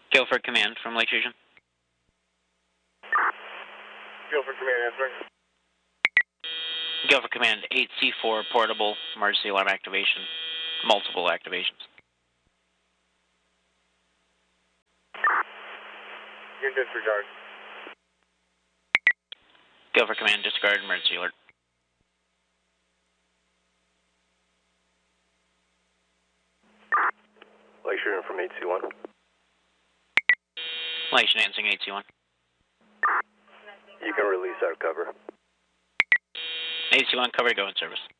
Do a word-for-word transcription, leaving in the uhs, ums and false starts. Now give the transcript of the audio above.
Guilford Command from Lake Station. Guilford Command answering. Guilford Command, eight C four portable emergency alarm activation. Multiple activations. In disregard. Guilford Command, disregard emergency alert. Lake Shooting from eight C one. Lake Shooting answering eight C one. You can release out of cover. eight C one, cover to go in service.